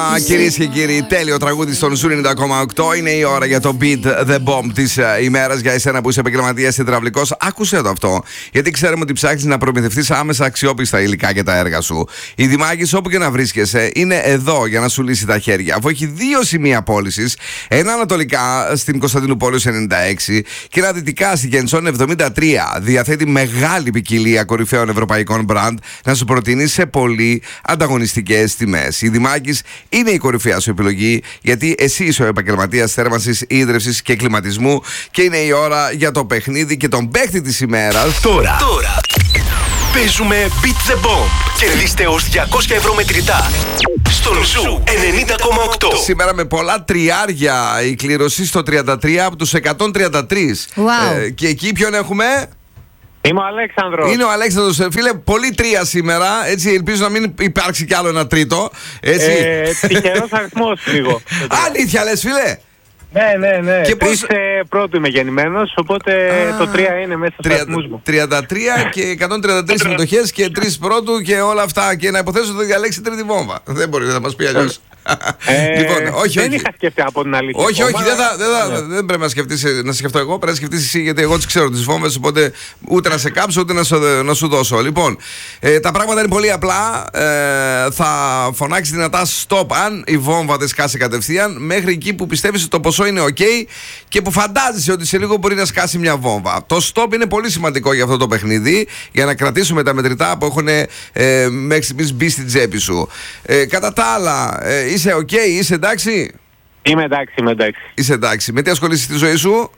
Κυρίες και κύριοι, τέλειο τραγούδι στον Ζου 90,8. Είναι η ώρα για το Beat the Bomb της ημέρας. Για εσένα που είσαι επαγγελματίας υδραυλικός, άκουσε το αυτό. Γιατί ξέρουμε ότι ψάχνεις να προμηθευτείς άμεσα αξιόπιστα υλικά και τα έργα σου. Η Δημάκης, όπου και να βρίσκεσαι, είναι εδώ για να σου λύσει τα χέρια. Αφού έχει δύο σημεία πώλησης, ένα ανατολικά στην Κωνσταντινούπολης 96 και ένα δυτικά στην Κεντσόν 73. Διαθέτει μεγάλη ποικιλία κορυφαίων ευρωπαϊκών μπραντ να σου προτείνει σε πολύ ανταγωνιστικές τιμές. Η Δημάκης είναι η κορυφαία σου επιλογή, γιατί εσύ είσαι ο επαγγελματίας θέρμανσης, ίδρυυσης και κλιματισμού και είναι η ώρα για το παιχνίδι και τον παίχτη της ημέρας. Τώρα παίζουμε Beat the Bomb. Κερδίστε ως 200 ευρώ μετρητά στον Ζου 90,8. Σήμερα με πολλά τριάρια, η κλήρωση στο 33 από τους 133. Wow. Και εκεί ποιον έχουμε? Είμαι ο Αλέξανδρος. Είναι ο Αλέξανδρος, φίλε, πολύ τρία σήμερα. Έτσι, ελπίζω να μην υπάρξει κι άλλο ένα τρίτο. Έτσι. Τυχερός αριθμός λίγο. Αλήθεια λες, φίλε? Ναι. Και Τρεις πρώτου είμαι γεννημένος, οπότε το 3 είναι μέσα στους αριθμούς μου. 33 και 133 συμμετοχές και 3 πρώτου και όλα αυτά. Και να υποθέσω ότι θα διαλέξει τρίτη βόμβα. Δεν μπορεί να μας πει αλλιώς. Λοιπόν, όχι. Δεν είχα σκεφτεί από την αλήθεια. Όχι, δεν πρέπει να σκεφτώ εγώ. Πρέπει να σκεφτείς εσύ, γιατί εγώ τις ξέρω τις βόμβες. Οπότε ούτε να σε κάψω ούτε να σου δώσω. Λοιπόν, τα πράγματα είναι πολύ απλά. Θα φωνάξει δυνατά stop αν η βόμβα δεν σκάσει κατευθείαν, μέχρι εκεί που πιστεύεις ότι το ποσό είναι ok και που φαντάζεσαι ότι σε λίγο μπορεί να σκάσει μια βόμβα. Το stop είναι πολύ σημαντικό για αυτό το παιχνίδι, για να κρατήσουμε τα μετρητά που έχουν μέχρι στιγμής μπει στην τσέπη σου. Κατά τα άλλα, είσαι ok, είσαι εντάξει? Είμαι εντάξει. Είσαι εντάξει. Με τι ασχολείσαι στη ζωή σου?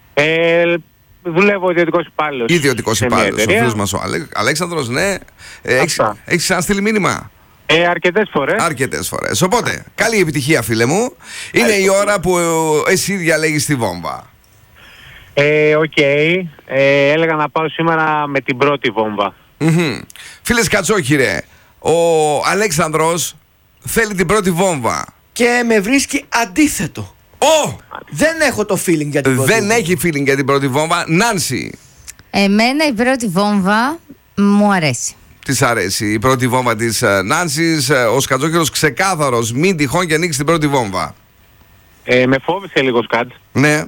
Δουλεύω ιδιωτικός υπάλληλος. Ιδιωτικός υπάλληλος. Ο φίλος μας ο Αλέξανδρος, ναι. Έχεις ξαναστείλει μήνυμα? Αρκετές φορές. Οπότε, καλή επιτυχία, φίλε μου. Είναι η ώρα που εσύ διαλέγεις τη βόμβα. Έλεγα να πάω σήμερα με την πρώτη βόμβα. Φίλε Κατσόχυρε, ο Αλέξανδρος θέλει την πρώτη βόμβα. Και με βρίσκει αντίθετο. Δεν έχω το feeling για την πρώτη βόμβα. Δεν έχει feeling για την πρώτη βόμβα. Νάνση. Εμένα η πρώτη βόμβα μου αρέσει. Της αρέσει η πρώτη βόμβα της Νάνσης. Ο Σκατζόκερος ξεκάθαρος, μην τυχόν και ανοίξει την πρώτη βόμβα. Με φόβησε λίγο Σκατζ. Ναι.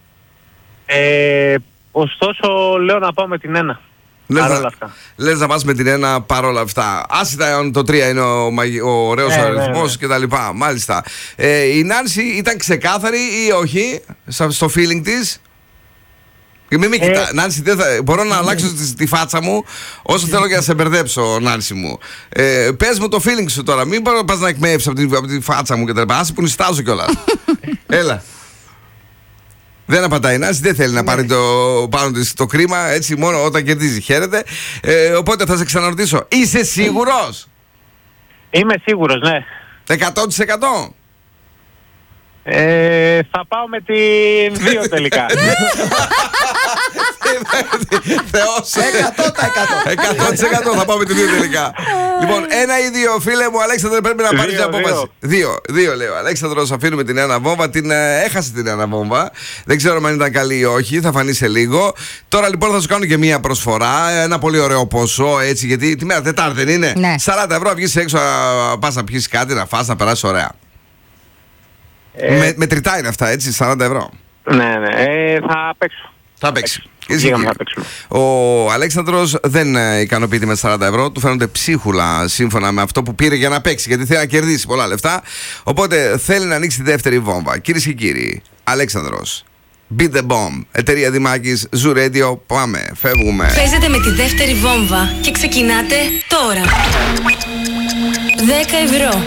Ωστόσο λέω να πάω με την 1. Λες να πας με την 1 παρόλα αυτά. Άσυτα αν το 3 είναι ο ωραίος αριθμός και τα λοιπά. Μάλιστα. Η Νάνση ήταν ξεκάθαρη ή όχι στο feeling της? Μην με κοιτά, Νάνση, μπορώ να αλλάξω τη φάτσα μου όσο θέλω και να σε μπερδέψω, Νάνση μου. Πες μου το feeling σου τώρα, μην πας να εκμεύσεις από τη φάτσα μου και τα λοιπά. Άσε που νηστάζω κιόλας. Έλα. Δεν απαντάει η Νάνση, δεν θέλει να πάρει πάνω της το κρίμα, έτσι μόνο όταν κερδίζει. Χαίρεται. Οπότε θα σε ξαναρωτήσω, είσαι σίγουρος? Είμαι σίγουρος, ναι. 100%? Θα πάω με την 2 τελικά. Θεός. 100% θα πάω με την 2 τελικά. Λοιπόν, 1 ή 2, φίλε μου, Αλέξανδρε, πρέπει να πάρεις μια απόφαση. 2 λέω. Αλέξανδρος, αφήνουμε την 1 βόμβα. Την έχασε την 1 βόμβα. Δεν ξέρω αν ήταν καλή ή όχι. Θα φανεί σε λίγο. Τώρα λοιπόν θα σου κάνω και μια προσφορά. Ένα πολύ ωραίο ποσό, έτσι, γιατί τη μέρα Τετάρτη δεν είναι? Ναι. 40 ευρώ, βγεις έξω, πας να πιεις κάτι, να φας, να περάσεις ωραία. Μετρητά είναι αυτά, έτσι, 40 ευρώ. Ναι, θα παίξω. Θα παίξει. Ο Αλέξανδρος δεν ικανοποιείται με 40 ευρώ. Του φαίνονται ψίχουλα σύμφωνα με αυτό που πήρε για να παίξει, γιατί θέλει να κερδίσει πολλά λεφτά. Οπότε θέλει να ανοίξει τη δεύτερη βόμβα. Κυρίες και κύριοι, Αλέξανδρος, Beat the Bomb, εταιρεία Δημάκης, Ζου Radio. Πάμε, φεύγουμε. Παίζετε με τη δεύτερη βόμβα και ξεκινάτε τώρα. 10 ευρώ,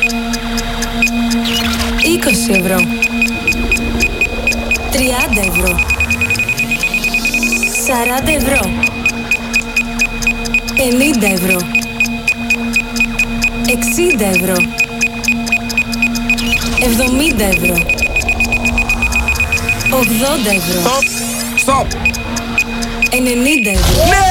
20 ευρώ, 30 ευρώ, 40 ευρώ, 50 ευρώ, 60 ευρώ, 70 ευρώ, 80 ευρώ. Stop! 90 ευρώ. Ναι!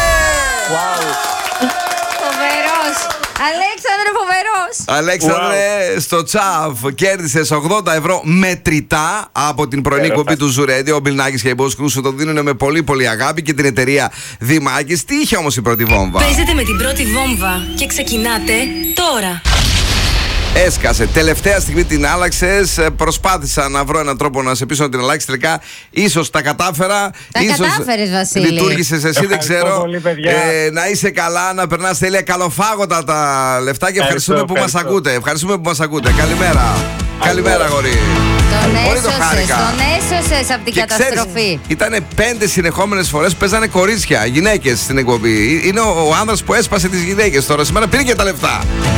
Φοβερός! Αλέξανδρε, φοβερός! Αλέξανδρε, στο τσαβ κέρδισες 80 ευρώ μετρητά από την πρωινή εκπομπή του Ζου Radio. Ο Μπιλνάκης και η Boss Crew σου το δίνουν με πολύ πολύ αγάπη και την εταιρεία Δημάκης. Τι είχε όμως η πρώτη βόμβα? Παίζετε με την πρώτη βόμβα και ξεκινάτε τώρα. Έσκασε. Τελευταία στιγμή την άλλαξες. Προσπάθησα να βρω έναν τρόπο να σε πείσω να την αλλάξει. Τελικά ίσως τα κατάφερα. Τα κατάφερες, Βασίλη. Λειτουργήσες εσύ, δεν ξέρω. Πολύ, παιδιά. Να είσαι καλά, να περνάς τέλεια. Καλοφάγοντα τα λεφτά και ευχαριστούμε που μας ακούτε. Ευχαριστούμε που μας ακούτε. Καλημέρα. Καλημέρα, αγόρι. Τον έσωσες από την καταστροφή. Ήτανε 5 συνεχόμενες φορές που παίζανε κορίτσια, γυναίκες στην εκπομπή. Είναι ο άνδρας που έσπασε τις γυναίκες τώρα. Σήμερα πήρε και τα λεφτά.